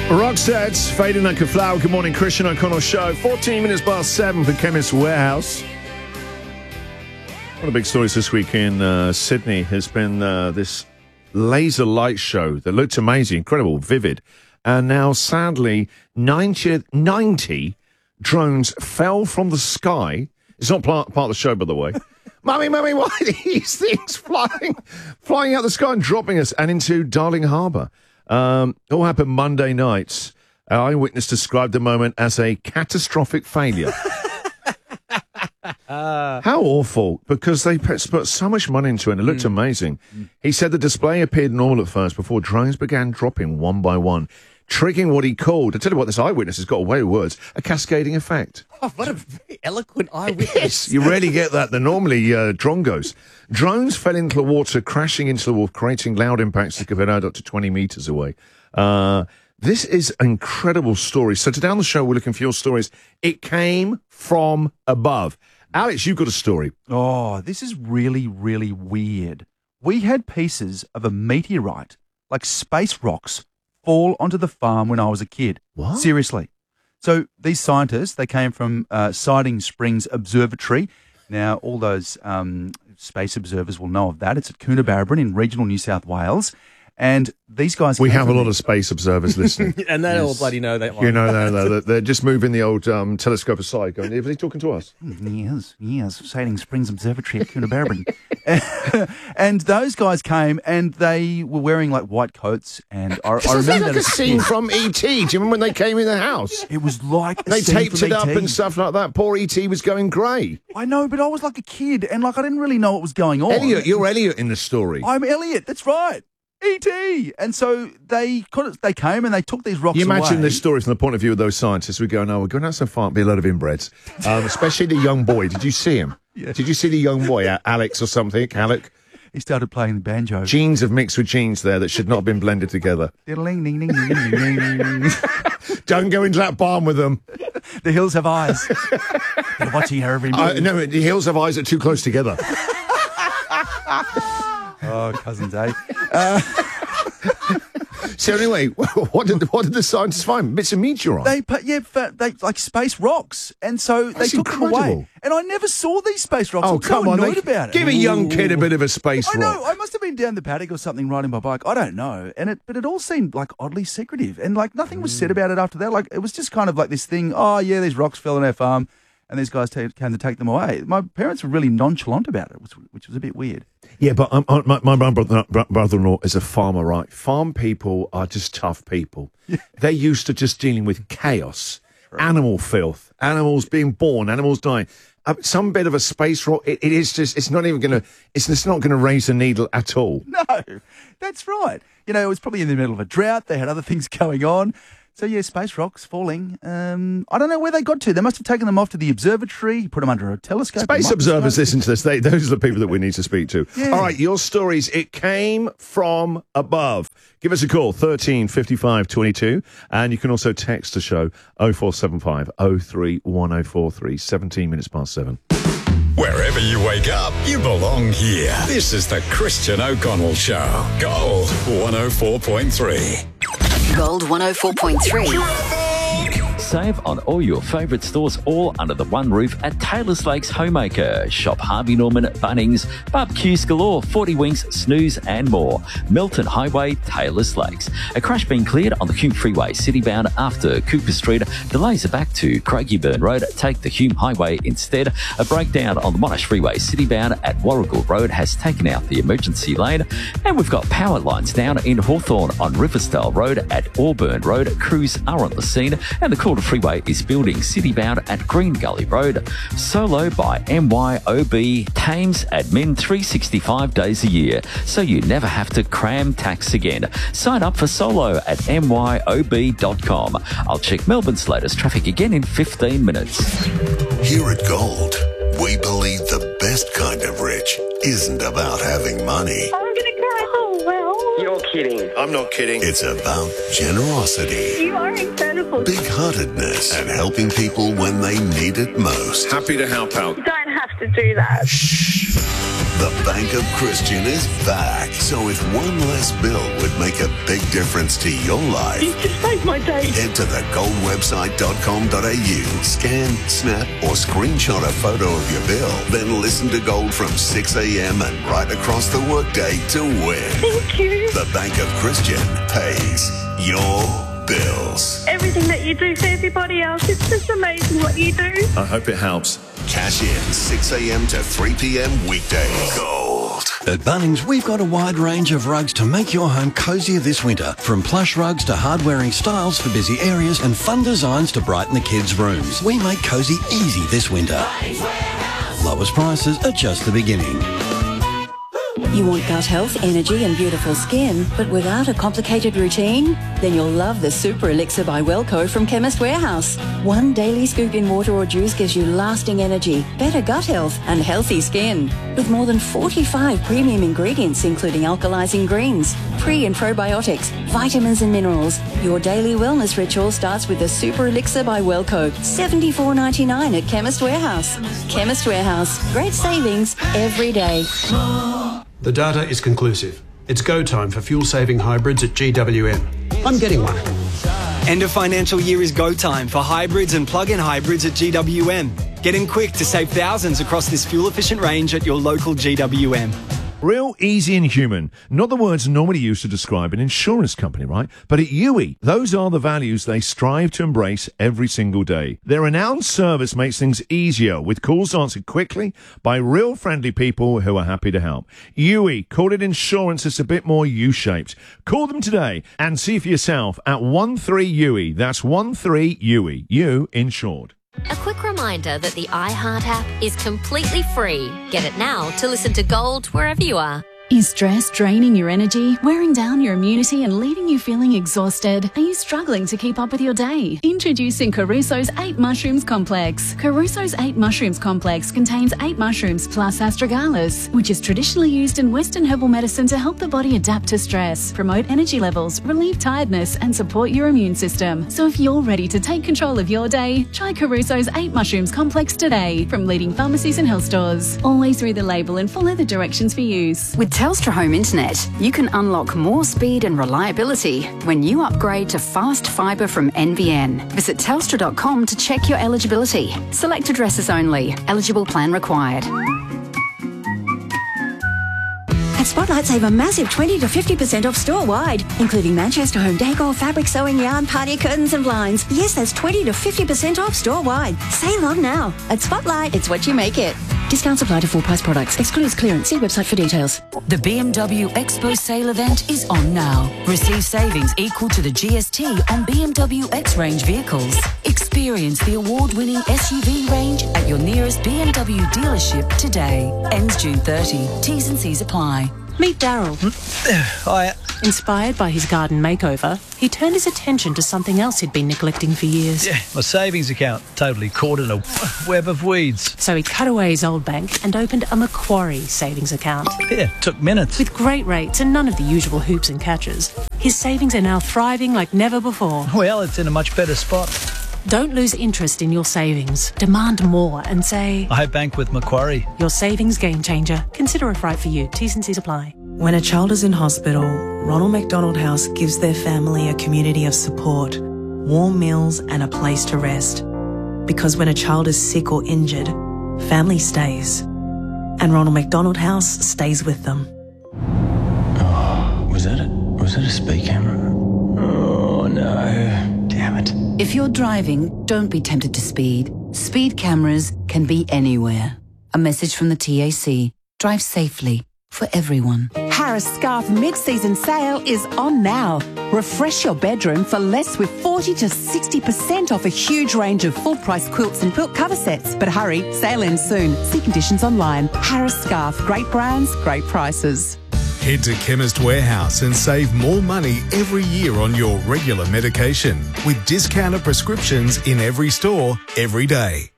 Roxette's Fading Like a Flower. Good morning, Christian O'Connell Show. 14 minutes past 7 for Chemist Warehouse. One of the big stories this week in Sydney has been this laser light show that looked amazing, incredible, vivid. And now, sadly, 90 drones fell from the sky. It's not part of the show, by the way. Mummy, why are these things flying out the sky and dropping us and into Darling Harbour? All happened Monday night. Our eyewitness described the moment as a catastrophic failure. How awful, because they put so much money into it and it looked amazing. He said the display appeared normal at first before drones began dropping one by one, triggering what he called, I tell you what, this eyewitness has got away with words, a cascading effect. Oh, what a very eloquent eyewitness. Yes, you rarely get that. They're normally drongos. Drones fell into the water, crashing into the wall, creating loud impacts that could have heard up to 20 metres away. This is an incredible story. So today on the show, we're looking for your stories. It came from above. Alex, you've got a story. Oh, this is really, really weird. We had pieces of a meteorite, like space rocks, fall onto the farm when I was a kid. What? Seriously. So these scientists, they came from Siding Springs Observatory. Now, all those space observers will know of that. It's at Coonabarabran in regional New South Wales. And these guys... We have a lot of space observers listening. And they all bloody know that one. You know, no, they're just moving the old telescope aside, going, is he talking to us? Yes, Siding Springs Observatory at Coonabarabran. And those guys came and they were wearing like white coats. And I remember that that like a scene from E.T. Do you remember when they came in the house? It was like a They scene taped from it up E.T. and stuff like that. Poor E.T. was going grey. I know, but I was like a kid and like I didn't really know what was going on. Elliot, you're Elliot in the story. I'm Elliot, that's right. E.T. And so they came and they took these rocks away. You imagine this story from the point of view of those scientists. We go, no, we're going to have some fun, be a lot of inbreds. Especially the young boy. Did you see him? Yeah. Did you see the young boy, Alex or something? Alec? He started playing the banjo. Genes have mixed with genes there that should not have been blended together. Diddling, ding, ding, ding, ding, ding. Don't go into that barn with them. The hills have eyes. They're watching her every move. No, the hills have eyes that are too close together. Oh, cousins, eh? So anyway, what did the scientists find? Bits of meteorite. They like space rocks, and so That's they took them incredible. away. And I never saw these space rocks. Oh, I'm come so on. annoyed about it. Give a young kid a bit of a space I rock. know. I must have been down the paddock or something riding my bike. I don't know. But it all seemed like oddly secretive, and like nothing was said about it after that. Like it was just kind of like this thing. Oh yeah, these rocks fell on our farm, and these guys came to take them away. My parents were really nonchalant about it, which was a bit weird. Yeah, but my brother-in-law is a farmer, right? Farm people are just tough people. They're used to just dealing with chaos, animal filth, animals being born, animals dying. Some bit of a space rock, it's not going to raise the needle at all. No, that's right. You know, it was probably in the middle of a drought. They had other things going on. So, yeah, space rocks falling. I don't know where they got to. They must have taken them off to the observatory, put them under a telescope. Space observers listen to this. Those are the people that we need to speak to. Yeah. All right, your stories. It came from above. Give us a call, 13 55 22. And you can also text the show, 0475 03 1043, 17 minutes past 7. Wherever you wake up, you belong here. This is the Christian O'Connell Show. Gold 104.3. Gold 104.3. Save on all your favourite stores, all under the one roof at Taylor's Lakes Homemaker. Shop Harvey Norman, Bunnings, barbecues galore, 40 Winks, Snooze and more. Milton Highway, Taylor's Lakes. A crash being cleared on the Hume Freeway citybound after Cooper Street. Delays are back to Craigieburn Road. Take the Hume Highway instead. A breakdown on the Monash Freeway citybound at Warrigal Road has taken out the emergency lane. And we've got power lines down in Hawthorne on Riversdale Road at Auburn Road. Crews are on the scene and the Calder Freeway is building citybound at Green Gully Road. Solo by MYOB. Thames admin 365 days a year, so you never have to cram tax again. Sign up for Solo at myob.com. I'll check Melbourne's latest traffic again in 15 minutes. Here at Gold, we believe the best kind of rich isn't about having money. I'm gonna cry. Oh, well. You're kidding. I'm not kidding. It's about generosity, You are incredible. big-heartedness, and helping people when they need it most. Happy to help out. You don't have have to do that. The Bank of Christian is back. So if one less bill would make a big difference to your life, You just saved my day. head to thegoldwebsite.com.au, scan, snap, or screenshot a photo of your bill, then listen to Gold from 6 a.m. and right across the workday to win. Thank you. The Bank of Christian pays your bills. Everything that you do for everybody else, it's just amazing what you do. I hope it helps. Cash in 6 a.m. to 3 p.m. weekdays. Gold. At Bunnings, we've got a wide range of rugs to make your home cozier this winter. From plush rugs to hard-wearing styles for busy areas and fun designs to brighten the kids' rooms. We make cozy easy this winter. Lowest prices are just the beginning. You want gut health, energy and beautiful skin, but without a complicated routine? Then you'll love the Super Elixir by Wellco from Chemist Warehouse. One daily scoop in water or juice gives you lasting energy, better gut health and healthy skin. With more than 45 premium ingredients including alkalizing greens, pre and probiotics, vitamins and minerals, your daily wellness ritual starts with the Super Elixir by Wellco. $74.99 at Chemist Warehouse. Chemist Warehouse. Great savings every day. The data is conclusive. It's go time for fuel-saving hybrids at GWM. I'm getting one. End of financial year is go time for hybrids and plug-in hybrids at GWM. Get in quick to save thousands across this fuel-efficient range at your local GWM. Real, easy and human. Not the words normally used to describe an insurance company, right? But at UE, those are the values they strive to embrace every single day. Their renowned service makes things easier with calls answered quickly by real friendly people who are happy to help. UE, call it insurance, it's a bit more U-shaped. Call them today and see for yourself at 13UE. That's 13UE. You insured. A quick reminder that the iHeart app is completely free. Get it now to listen to Gold wherever you are. Is stress draining your energy, wearing down your immunity and leaving you feeling exhausted? Are you struggling to keep up with your day? Introducing Caruso's 8 Mushrooms Complex. Caruso's 8 Mushrooms Complex contains 8 mushrooms plus astragalus, which is traditionally used in Western herbal medicine to help the body adapt to stress, promote energy levels, relieve tiredness and support your immune system. So if you're ready to take control of your day, try Caruso's 8 Mushrooms Complex today from leading pharmacies and health stores. Always read the label and follow the directions for use. With Telstra Home Internet, you can unlock more speed and reliability when you upgrade to fast fibre from NBN. Visit telstra.com to check your eligibility. Select addresses only. Eligible plan required. At Spotlight, save a massive 20 to 50% off store-wide, including Manchester home decor, fabric, sewing, yarn, party curtains and blinds. Yes, that's 20 to 50% off store-wide. Save on now. At Spotlight, it's what you make it. Discounts apply to full-price products. Excludes clearance. See website for details. The BMW Expo sale event is on now. Receive savings equal to the GST on BMW X-Range vehicles. Experience the award-winning SUV range at your nearest BMW dealership today. Ends June 30. T's and C's apply. Meet Daryl. Hi. Inspired by his garden makeover, he turned his attention to something else he'd been neglecting for years. Yeah, my savings account totally caught in a web of weeds. So he cut away his old bank and opened a Macquarie savings account. Yeah, took minutes. With great rates and none of the usual hoops and catches, his savings are now thriving like never before. Well, it's in a much better spot. Don't lose interest in your savings. Demand more and say, I bank with Macquarie. Your savings game changer. Consider if right for you. T's and C's apply. When a child is in hospital, Ronald McDonald House gives their family a community of support, warm meals and a place to rest. Because when a child is sick or injured, family stays. And Ronald McDonald House stays with them. Oh, was that a speed camera? Oh no, damn it. If you're driving, don't be tempted to speed. Speed cameras can be anywhere. A message from the TAC. Drive safely. For everyone. Harris Scarf mid-season sale is on now. Refresh your bedroom for less with 40 to 60% off a huge range of full-price quilts and quilt cover sets. But hurry, sale ends soon. See conditions online. Harris Scarf, great brands, great prices. Head to Chemist Warehouse and save more money every year on your regular medication with discounted prescriptions in every store, every day.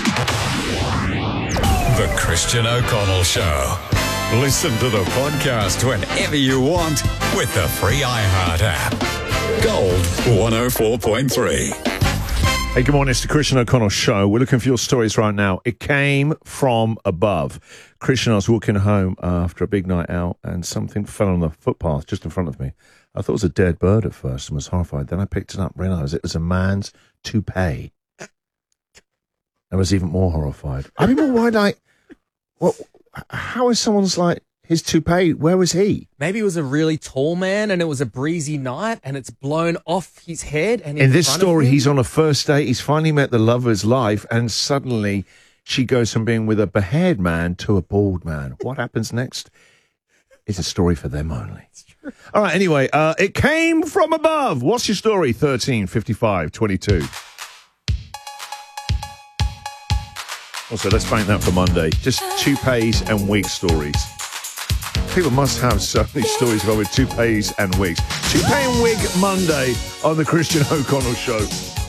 The Christian O'Connell Show. Listen to the podcast whenever you want with the free iHeart app. Gold 104.3. Hey, good morning. It's the Christian O'Connell Show. We're looking for your stories right now. It came from above. Christian, I was walking home after a big night out and something fell on the footpath just in front of me. I thought it was a dead bird at first and was horrified. Then I picked it up, realised it was a man's toupee. I was even more horrified. I mean, how is someone's like, his toupee, where was he? Maybe he was a really tall man and it was a breezy night and it's blown off his head. And in this story, he's on a first date. He's finally met the love of his life and suddenly she goes from being with a beheaded man to a bald man. What happens next is a story for them only. All right, anyway, it came from above. What's your story? 13 55 22. Also, let's bank that for Monday. Just toupees and wig stories. People must have so many stories about toupees and wigs. Toupee and wig Monday on the Christian O'Connell Show.